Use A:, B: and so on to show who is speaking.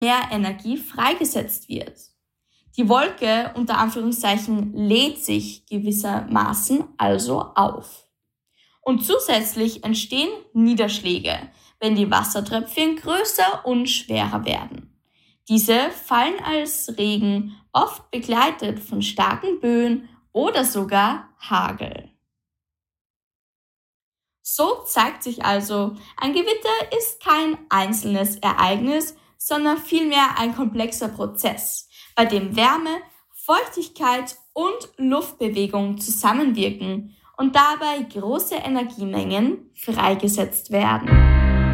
A: mehr Energie freigesetzt wird. Die Wolke unter Anführungszeichen lädt sich gewissermaßen also auf. Und zusätzlich entstehen Niederschläge, wenn die Wassertröpfchen größer und schwerer werden. Diese fallen als Regen, oft begleitet von starken Böen oder sogar Hagel. So zeigt sich also, ein Gewitter ist kein einzelnes Ereignis, sondern vielmehr ein komplexer Prozess, bei dem Wärme, Feuchtigkeit und Luftbewegung zusammenwirken und dabei große Energiemengen freigesetzt werden.